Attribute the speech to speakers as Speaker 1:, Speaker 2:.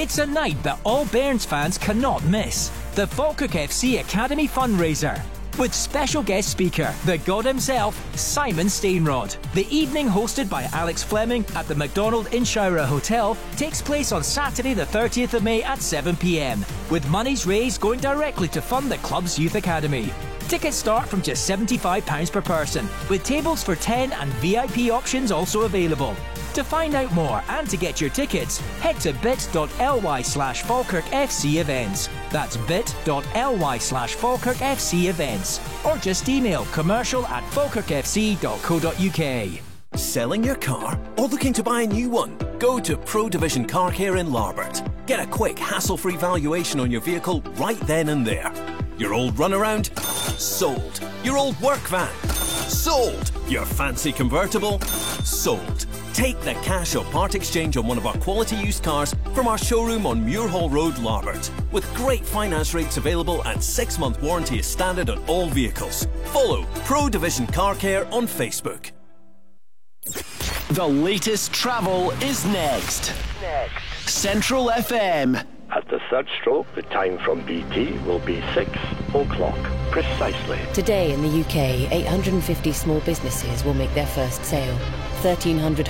Speaker 1: It's a night that all Bairns fans cannot miss. The Falkirk FC Academy fundraiser. With special guest speaker, the god himself, Simon Stainrod. The evening, hosted by Alex Fleming at the McDonald Inshira Hotel, takes place on Saturday the 30th of May at 7 p.m, with monies raised going directly to fund the club's youth academy. Tickets start from just £75 per person, with tables for 10 and VIP options also available. To find out more and to get your tickets, head to bit.ly/FalkirkFC events. That's bit.ly/FalkirkFC events. Or just email commercial@falkirkfc.co.uk.
Speaker 2: Selling your car or looking to buy a new one? Go to Pro Division Car Care in Larbert. Get a quick, hassle-free valuation on your vehicle right then and there. Your old runaround? Sold. Your old work van? Sold. Your fancy convertible? Sold. Take the cash or part exchange on one of our quality used cars from our showroom on Muirhall Road, Larbert. With great finance rates available and 6-month warranty is standard on all vehicles. Follow Pro Division Car Care on Facebook.
Speaker 3: The latest travel is next. Central FM.
Speaker 4: At the third stroke, the time from BT will be 6 o'clock, precisely.
Speaker 5: Today in the UK, 850 small businesses will make their first sale. 1,300